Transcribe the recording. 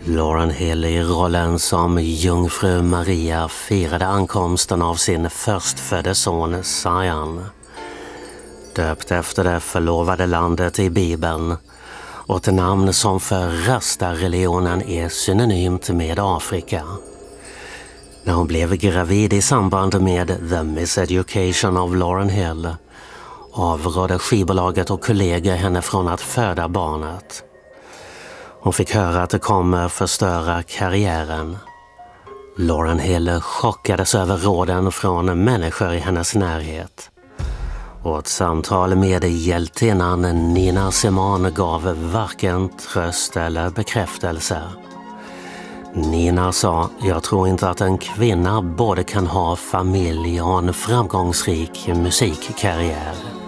Lauryn Hill i rollen som jungfru Maria firade ankomsten av sin förstfödde son Zion, döpt efter det förlovade landet i Bibeln och ett namn som för Rasta-religionen är synonymt med Afrika. När hon blev gravid i samband med The Miseducation of Lauryn Hill avrådde skivbolaget och kollegor henne från att föda barnet. Hon fick höra att det kommer förstöra karriären. Lauryn Hill chockades över råden från människor i hennes närhet. Och ett samtal med hjältinnan Nina Simone gav varken tröst eller bekräftelse. Nina sa: "Jag tror inte att en kvinna både kan ha familj och en framgångsrik musikkarriär."